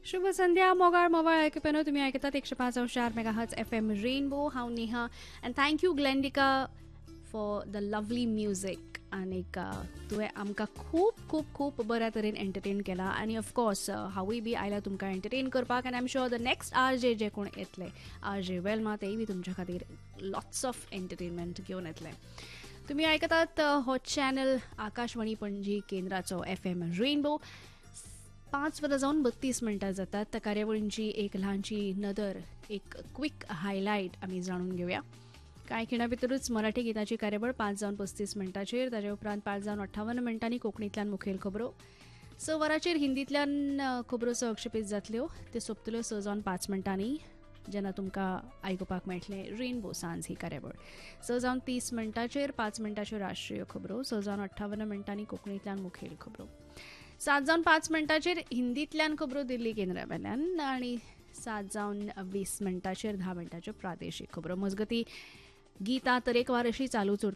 शुभ संध्या मोगाळ मोबाईल ऐकून तुम्ही ऐकतात 105.4 megahertz FM rainbow. How Neha and thank you ग्लेंडिका for the lovely music. आणि तुवें आमकां खूब खूब खूब बऱ्या तरेन एंटरटेन केला आनी ऑफकोर्स हांवूय बी आयला तुमकां एंटरटेन करपाक. आनी I am sure the next R J कोण येतले RJ वेल्मा तेय बी तुमच्या खातीर लॉट्स ऑफ एंटरटेनमेंट घेवन येतले. तुम्ही ऐकतात हो channel Akashvani Panaji केंद्राचो FM rainbow. 5:32 जातात. त्या कार्यावळींची एक ल्हानशी नदर, एक क्विक हायलायट आमी जाणून घेवया. कांय खिणा भितरूच मराठी गितांची कार्यावळ 5:35 ताजे उपरांत 5:58 कोंकणींतल्यान मुखेल खबरो. 6 वरांचेर हिंदींतल्यान खबरो संक्षेपीत जातल्यो. त्यो सोंपतल्यो 6:05 जेन्ना तुमकां आयकुपाक मेळटलें रेनबो सांज ही कार्यावळ. 6:30 5 मिनटाच्यो राष्ट्रीय खबरो. 6:58 कोंकणींतल्यान मुखेल खबरो. 7:05 हिंदींतल्यान खबरो दिल्ली केंद्रा वेल्यान आनी 7:20 10 मिनटाच्यो प्रादेशीक खबरो. मजगती गितां तरेकवार अशी चालूच उरतली.